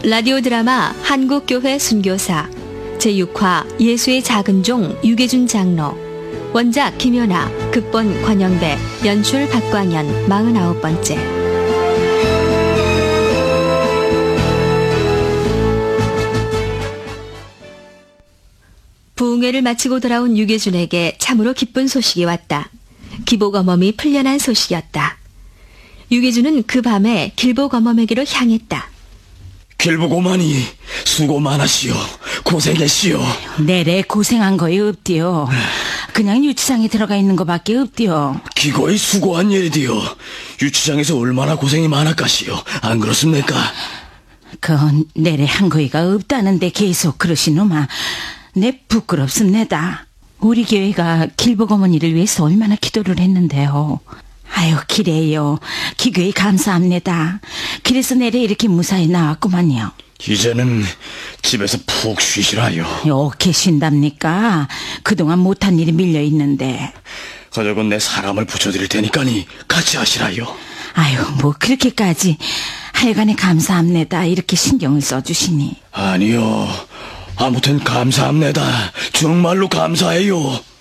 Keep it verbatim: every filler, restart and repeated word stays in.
라디오 드라마 한국교회 순교사 제육 화 예수의 작은 종 유계준 장로, 원작 김연아, 극본 권영배, 연출 박광현, 마흔아홉 번째. 부흥회를 마치고 돌아온 유계준에게 참으로 기쁜 소식이 왔다. 기복어멈이 풀려난 소식이었다. 유계준은 그 밤에 길복어멈에게로 향했다. 길복어머니, 수고 많으시오. 고생했시오. 내래 고생한 거이 없디요. 그냥 유치장에 들어가 있는 거밖에 없디요. 기거이 수고한 일이디요. 유치장에서 얼마나 고생이 많았까시오. 안 그렇습니까? 그건 내래 한 거이가 없다는데 계속 그러시노마. 내 부끄럽습니다. 우리 교회가 길복어머니를 위해서 얼마나 기도를 했는데요. 아유, 기래요. 기교에 감사합니다. 그래서 내래 이렇게 무사히 나왔구만요. 이제는 집에서 푹 쉬시라요. 어떻게 쉰답니까? 그동안 못한 일이 밀려있는데. 가족은 내 사람을 붙여드릴 테니까니 같이 하시라요. 아유, 뭐 그렇게까지. 하여간에 감사합니다. 이렇게 신경을 써주시니. 아니요, 아무튼 감사합니다. 정말로 감사해요.